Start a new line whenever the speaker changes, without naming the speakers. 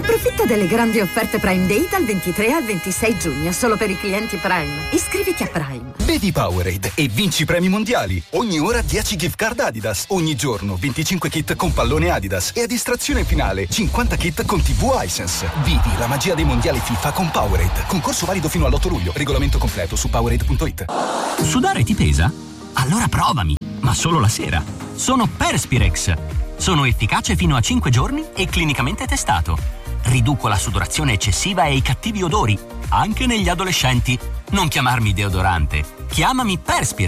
Approfitta delle grandi offerte Prime Day dal 23 al 26 giugno, solo per i clienti Prime. Iscriviti a Prime.
Bevi Powerade e vinci premi mondiali. Ogni ora 10 gift card Adidas. Ogni giorno 25 kit con pallone Adidas. E a distrazione finale 50 kit con TV Hisense. Vivi la magia dei mondiali FIFA con Powerade. Concorso valido fino all'8 luglio. Regolamento completo su Powerade.it.
Sudare ti pesa? Allora provami, ma solo la sera. Sono Perspirex. Sono efficace fino a 5 giorni e clinicamente testato. Riduco la sudorazione eccessiva e i cattivi odori, anche negli adolescenti. Non chiamarmi deodorante, chiamami Perspirex.